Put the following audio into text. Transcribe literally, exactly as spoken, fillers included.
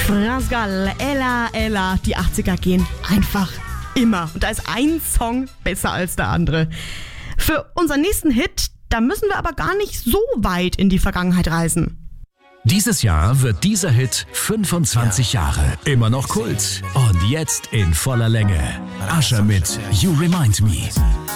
France Gall, Ella, Ella. Die achtziger gehen einfach immer. Und da ist ein Song besser als der andere. Für unseren nächsten Hit, da müssen wir aber gar nicht so weit in die Vergangenheit reisen. Dieses Jahr wird dieser Hit fünfundzwanzig Jahre. Immer noch Kult. Und jetzt in voller Länge. Usher mit You Remind Me.